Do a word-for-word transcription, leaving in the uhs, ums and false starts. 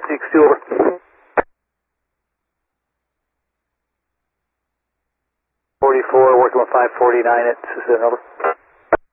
six two over. forty-four, working with five forty-nine at Susan, over.